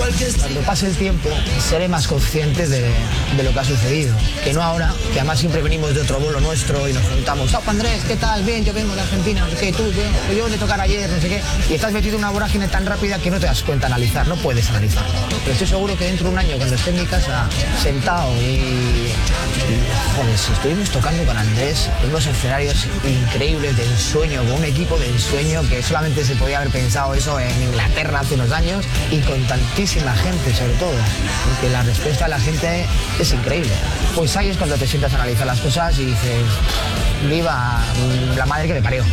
Cuando pase el tiempo, seré más consciente de lo que ha sucedido. Que no ahora, que además siempre venimos de otro vuelo nuestro y nos juntamos. ¡Oh, Andrés, ¿qué tal? Bien, yo vengo de Argentina, no sé qué, tú, yo le tocar ayer, no sé qué. Y estás metido en una vorágine tan rápida que no te das cuenta de analizar, no puedes analizar. Pero estoy seguro que dentro de un año, cuando esté en mi casa, sentado joder, si estuvimos tocando con Andrés en unos escenarios increíbles de ensueño, con un equipo de ensueño que solamente se podía haber pensado eso en Inglaterra hace unos años y con tantísima gente sobre todo, porque la respuesta de la gente es increíble. Pues ahí es cuando te sientas a analizar las cosas y dices, viva la madre que me parió.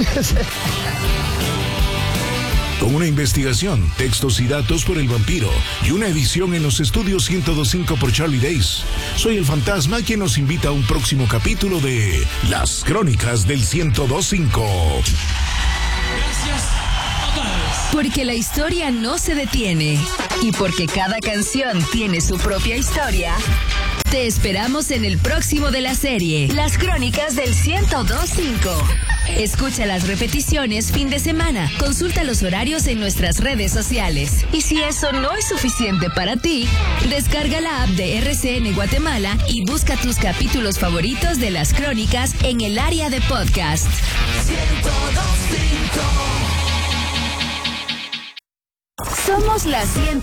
Con una investigación, textos y datos por El Vampiro y una edición en los estudios 102.5 por Charlie Days. Soy el Fantasma, quien nos invita a un próximo capítulo de Las Crónicas del 102.5. Gracias a todos. Porque la historia no se detiene y porque cada canción tiene su propia historia, te esperamos en el próximo de la serie Las Crónicas del 102.5. Escucha las repeticiones fin de semana, consulta los horarios en nuestras redes sociales. Y si eso no es suficiente para ti, descarga la app de RCN Guatemala y busca tus capítulos favoritos de Las Crónicas en el área de podcast. 102.5. Somos la 100.